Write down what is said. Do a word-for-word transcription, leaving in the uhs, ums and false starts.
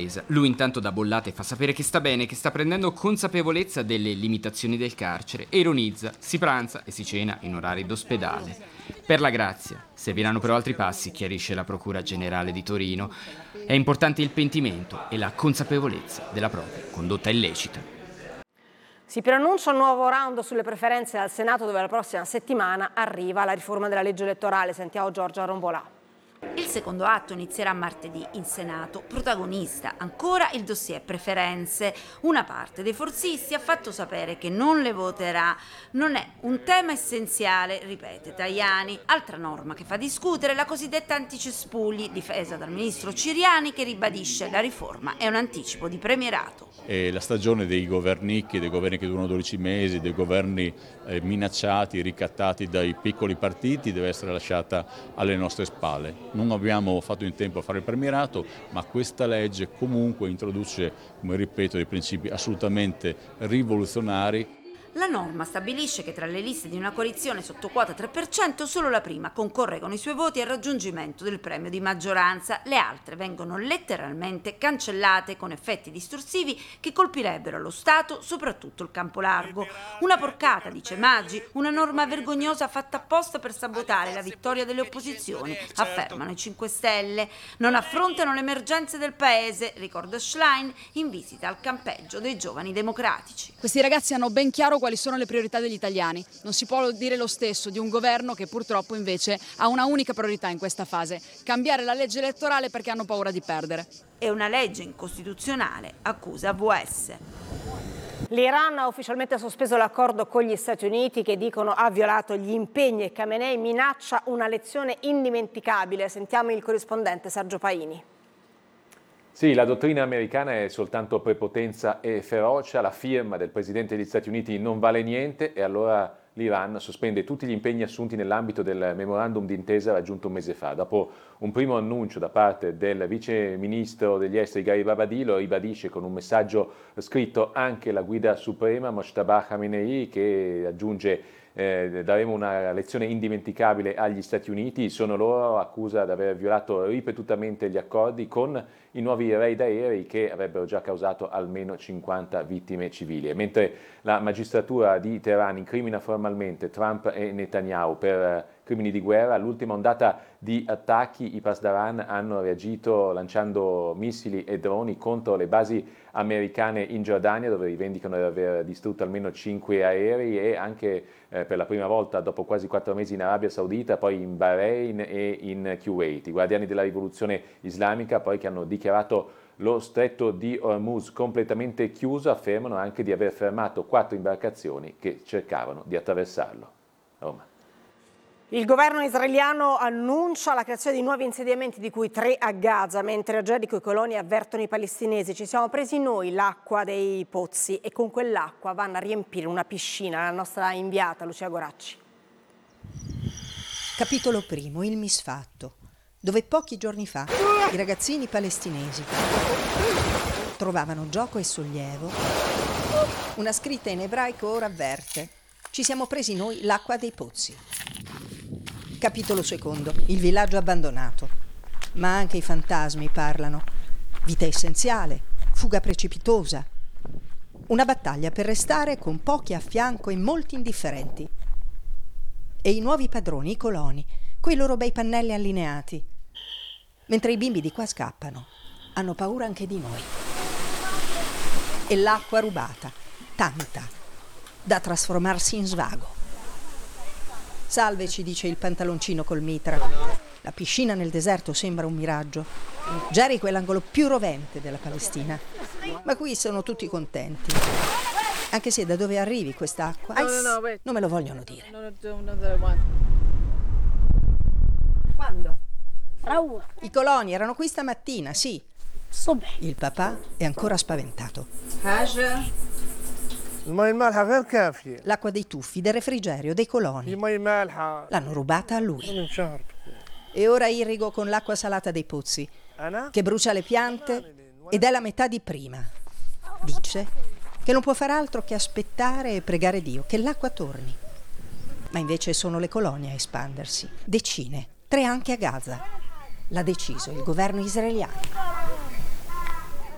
difesa. Lui intanto dà bollate e fa sapere che sta bene, che sta prendendo consapevolezza delle limitazioni del carcere e ironizza, si pranza e si cena in orari d'ospedale. Per la grazia, serviranno però altri passi, chiarisce la Procura Generale di Torino. È importante il pentimento e la consapevolezza della propria condotta illecita. Si preannuncia un nuovo round sulle preferenze al Senato, dove la prossima settimana arriva la riforma della legge elettorale. Sentiamo Giorgia Rombolà. Il secondo atto inizierà martedì in Senato. Protagonista ancora il dossier preferenze. Una parte dei forzisti ha fatto sapere che non le voterà. Non è un tema essenziale, ripete Tajani. Altra norma che fa discutere la cosiddetta anticespugli, difesa dal ministro Ciriani, che ribadisce la riforma è un anticipo di premierato. E la stagione dei governicchi, dei governi che durano dodici mesi, dei governi eh, minacciati, ricattati dai piccoli partiti, deve essere lasciata alle nostre spalle. Non abbiamo fatto in tempo a fare il premierato, ma questa legge comunque introduce, come ripeto, dei principi assolutamente rivoluzionari. La norma stabilisce che tra le liste di una coalizione sotto quota tre per cento solo la prima concorre con i suoi voti al raggiungimento del premio di maggioranza, le altre vengono letteralmente cancellate con effetti distorsivi che colpirebbero lo Stato, soprattutto il campo largo. Una porcata, dice Maggi, una norma vergognosa fatta apposta per sabotare la vittoria delle opposizioni, affermano i cinque Stelle. Non affrontano le emergenze del paese, ricorda Schlein in visita al campeggio dei giovani democratici. Questi ragazzi hanno ben chiaro quali sono le priorità degli italiani. Non si può dire lo stesso di un governo che purtroppo invece ha una unica priorità in questa fase: cambiare la legge elettorale perché hanno paura di perdere. È una legge incostituzionale, accusa V S. L'Iran ha ufficialmente sospeso l'accordo con gli Stati Uniti, che dicono ha violato gli impegni, e Khamenei minaccia una lezione indimenticabile. Sentiamo il corrispondente Sergio Paini. Sì, la dottrina americana è soltanto prepotenza e ferocia, la firma del Presidente degli Stati Uniti non vale niente e allora l'Iran sospende tutti gli impegni assunti nell'ambito del memorandum d'intesa raggiunto un mese fa. Dopo un primo annuncio da parte del vice ministro degli esteri Ghaib Abadi, lo ribadisce con un messaggio scritto anche la guida suprema Mojtaba Khamenei, che aggiunge Eh, daremo una lezione indimenticabile agli Stati Uniti. Sono loro, accusa di aver violato ripetutamente gli accordi con i nuovi raid aerei che avrebbero già causato almeno cinquanta vittime civili. E mentre la magistratura di Teheran incrimina formalmente Trump e Netanyahu per crimini di guerra, all'ultima ondata di attacchi i Pasdaran hanno reagito lanciando missili e droni contro le basi americane in Giordania, dove rivendicano di aver distrutto almeno cinque aerei, e anche eh, per la prima volta dopo quasi quattro mesi in Arabia Saudita, poi in Bahrain e in Kuwait. I guardiani della rivoluzione islamica, poi, che hanno dichiarato lo stretto di Hormuz completamente chiuso, affermano anche di aver fermato quattro imbarcazioni che cercavano di attraversarlo. Roma. Il governo israeliano annuncia la creazione di nuovi insediamenti, di cui tre a Gaza, mentre a Gerico i coloni avvertono i palestinesi: ci siamo presi noi l'acqua dei pozzi e con quell'acqua vanno a riempire una piscina. La nostra inviata Lucia Goracci. Capitolo primo, il misfatto, dove pochi giorni fa i ragazzini palestinesi trovavano gioco e sollievo. Una scritta in ebraico ora avverte: ci siamo presi noi l'acqua dei pozzi. Capitolo secondo, il villaggio abbandonato. Ma anche i fantasmi parlano. Vita essenziale, fuga precipitosa. Una battaglia per restare con pochi a fianco e molti indifferenti. E i nuovi padroni, i coloni, quei loro bei pannelli allineati. Mentre i bimbi di qua scappano, hanno paura anche di noi. E l'acqua rubata, tanta, da trasformarsi in svago. Salve, ci dice il pantaloncino col mitra. La piscina nel deserto sembra un miraggio. Gerico è l'angolo più rovente della Palestina. Ma qui sono tutti contenti. Anche se da dove arrivi quest'acqua non me lo vogliono dire. Quando? I coloni erano qui stamattina, sì. Il papà è ancora spaventato. L'acqua dei tuffi, del refrigerio, dei coloni. L'hanno rubata a lui. E ora irrigo con l'acqua salata dei pozzi, che brucia le piante ed è la metà di prima. Dice che non può far altro che aspettare e pregare Dio che l'acqua torni. Ma invece sono le colonie a espandersi. Decine, tre anche a Gaza. L'ha deciso il governo israeliano.